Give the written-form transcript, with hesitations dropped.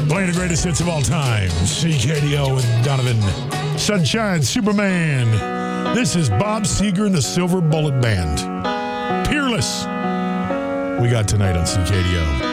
Playing the greatest hits of all time. CKDO and Donovan. Sunshine Superman. This is Bob Seger and the Silver Bullet Band. Peerless. We got tonight on CKDO.